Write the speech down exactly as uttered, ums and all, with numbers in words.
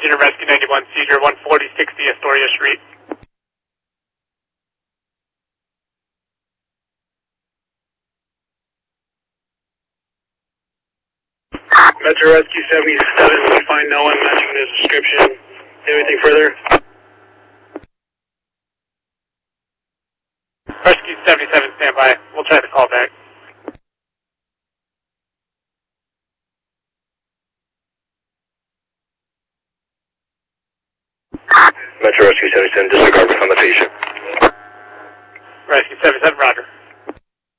Unit Rescue ninety-one, seizure one forty sixty Astoria Street. Metro Rescue seventy-seven, we find no one matching this description. Anything further? Rescue seventy-seven, stand by. We'll try to call back. Metro Rescue seventy-seven, disregard, we found the patient. Rescue seventy-seven, roger.